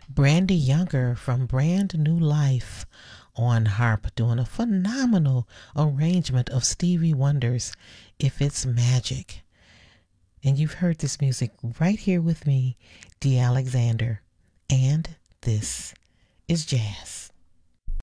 Brandy Younger from Brand New Life on harp doing a phenomenal arrangement of Stevie Wonder's If It's Magic. And you've heard this music right here with me, Dee Alexander. And this is jazz.